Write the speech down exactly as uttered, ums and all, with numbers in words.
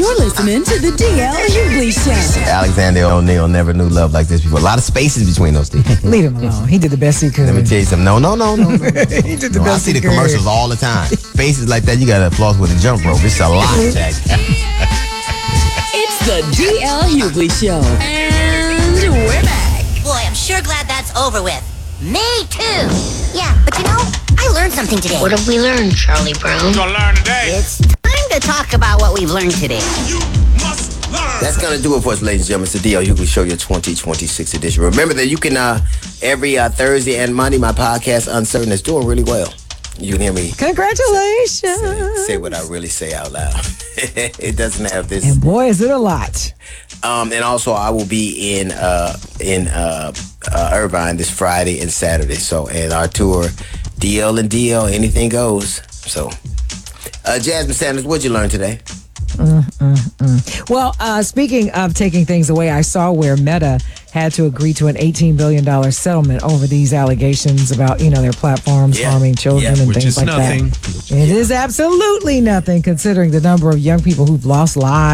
You're listening to the D L Hughley Show. Alexander O'Neal never knew love like this before. A lot of spaces between those two. Leave him alone. He did the best he could. Let me tell you something. No, no, no, no. no, no. He did the no, I best see he the could. commercials all the time. Faces like that, you gotta floss with a jump rope. It's a lot, Jack. It's the D L Hughley Show. And we're back. Boy, I'm sure glad that's over with. Me too. Yeah, but you know, I learned something today. What have we learned, Charlie Brown? We're gonna learn today. It's time to talk about what we've learned today. You must learn. That's gonna do it for us, ladies and gentlemen. It's the D L Hughley Show, your twenty twenty-six edition. Remember that you can, uh, every uh, Thursday and Monday, my podcast, Uncertain, is doing really well. You can hear me Congratulations. say, say what I really say out loud. It doesn't have this. And boy, is it a lot. Um, and also, I will be in uh, in uh, uh, Irvine this Friday and Saturday. So, and our tour, D L and D L, anything goes. So, uh, Jasmine Sanders, what'd you learn today? Mm, mm, mm. Well, uh, speaking of taking things away, I saw where Meta had to agree to an eighteen billion dollars settlement over these allegations about, you know, their platforms Yeah. harming children Yeah, and which things is like nothing. that. It is absolutely nothing considering the number of young people who've lost lives.